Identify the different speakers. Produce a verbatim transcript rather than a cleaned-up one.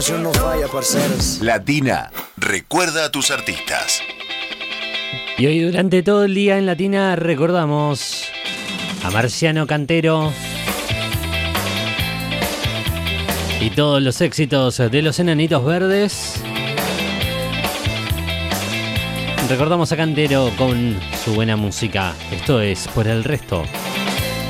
Speaker 1: No falla, parceros.
Speaker 2: Latina, recuerda a tus artistas.
Speaker 3: Y hoy durante todo el día en Latina recordamos a Marciano Cantero y todos los éxitos de los Enanitos Verdes. Recordamos a Cantero con su buena música. Esto es Por el Resto.